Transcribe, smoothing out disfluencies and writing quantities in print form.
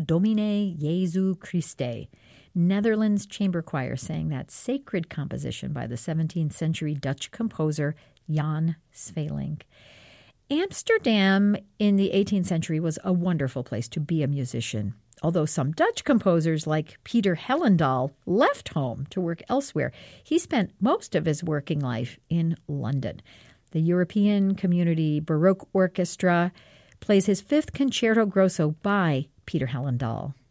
Domine Jesu Christe. Netherlands Chamber Choir sang that sacred composition by the 17th century Dutch composer Jan Sweelinck. Amsterdam in the 18th century was a wonderful place to be a musician, although some Dutch composers like Peter Hellendaal left home to work elsewhere. He spent most of his working life in London. The European Community Baroque Orchestra plays his fifth Concerto Grosso by Peter Hellendaal.